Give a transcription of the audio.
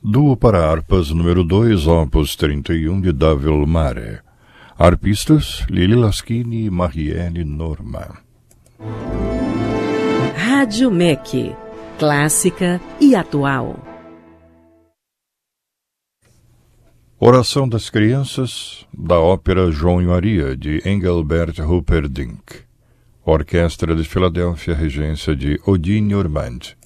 Duo para harpas número 2, opus 31, de Davil Mare. Harpistas, Lili Laschini e Marielle Norma. Rádio MEC, clássica e atual. Oração das Crianças, da ópera João e Maria, de Engelbert Humperdinck. Orquestra de Filadélfia, regência de Odine Ormand.